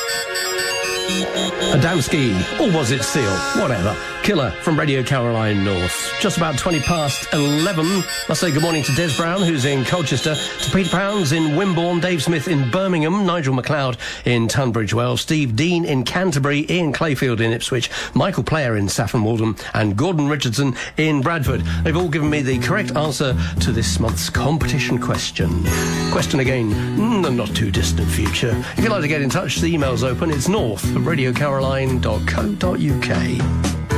Adamski, or was it Seal? Whatever. Killer from Radio Caroline North. Just about 20 past 11. Must say good morning to Des Brown, who's in Colchester, to Peter Pounds in Wimborne, Dave Smith in Birmingham, Nigel MacLeod in Tunbridge Wells, Steve Dean in Canterbury, Ian Clayfield in Ipswich, Michael Player in Saffron Walden, and Gordon Richardson in Bradford. They've all given me the correct answer to this month's competition question. Question again, in the not too distant future. If you'd like to get in touch, the email's open. It's north@radiocaroline.co.uk.